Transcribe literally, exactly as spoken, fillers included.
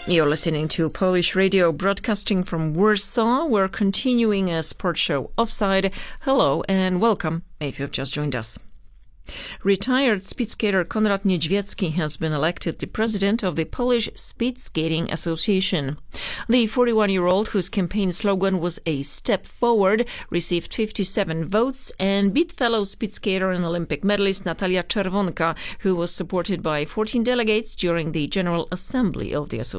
You're listening to Polish Radio broadcasting from Warsaw. We're continuing a sports show Offside. Hello and welcome if you've just joined us. Retired speed skater Konrad Niedźwiecki has been elected the president of the Polish Speed Skating Association. The forty-one-year-old, whose campaign slogan was "A Step Forward," received fifty-seven votes and beat fellow speed skater and Olympic medalist Natalia Czerwonka, who was supported by fourteen delegates during the General Assembly of the association.